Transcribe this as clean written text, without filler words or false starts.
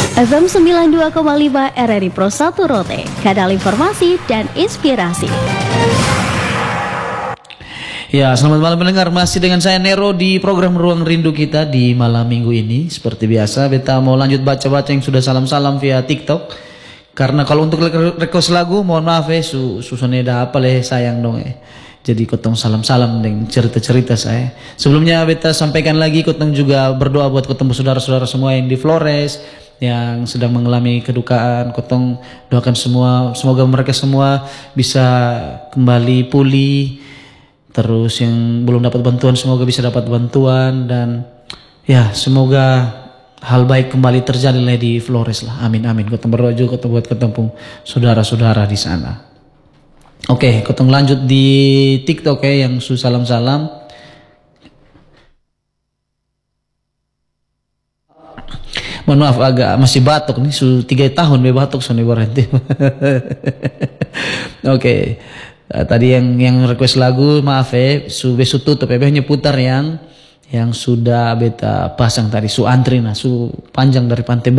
FM 92,5 RRI Pro 1 Rote, kanal informasi dan inspirasi. Ya, selamat malam pendengar. Masih dengan saya Nero di program Ruang Rindu kita di malam minggu ini. Seperti biasa, beta mau lanjut baca-baca yang sudah salam-salam via TikTok. Karena kalau untuk request lagu, mohon maaf susoneda apa sayang dong Jadi kotong salam-salam dengan cerita-cerita saya. Sebelumnya beta sampaikan lagi, kotong juga berdoa buat ketemu saudara-saudara semua yang di Flores, yang sedang mengalami kedukaan. Kotong doakan semua, semoga mereka semua bisa kembali pulih. Terus yang belum dapat bantuan semoga bisa dapat bantuan, dan ya semoga hal baik kembali terjadi di Flores lah. Amin amin. Kotong berdoa juga buat ketemu saudara-saudara di sana. Oke, kotong lanjut di TikTok yang salam-salam. Mohon maaf agak masih batuk nih, 3 tahun batuk soalnya berhenti. Oke. Tadi yang request lagu, maaf besu tutup hanya putar yang sudah beta pasang tadi, antri panjang dari Pantai